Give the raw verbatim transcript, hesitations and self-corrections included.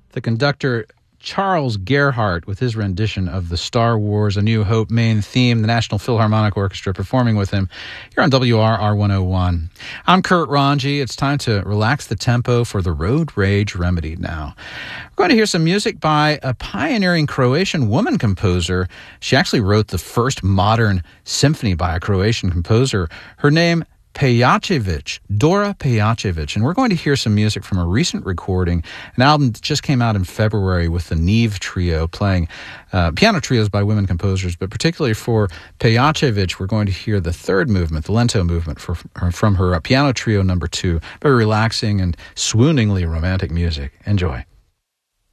the conductor Charles Gerhardt with his rendition of the Star Wars A New Hope main theme, the National Philharmonic Orchestra performing with him here on W R R one oh one. I'm Kurt Ranji. It's time to relax the tempo for the Road Rage Remedy now. We're going to hear some music by a pioneering Croatian woman composer. She actually wrote the first modern symphony by a Croatian composer. Her name, Pejacevic, Dora Pejacevic, and we're going to hear some music from a recent recording, an album that just came out in February with the Neve Trio playing uh, piano trios by women composers, but particularly for Pejacevic, we're going to hear the third movement, the Lento movement for, from her uh, piano trio number two, very relaxing and swooningly romantic music. Enjoy.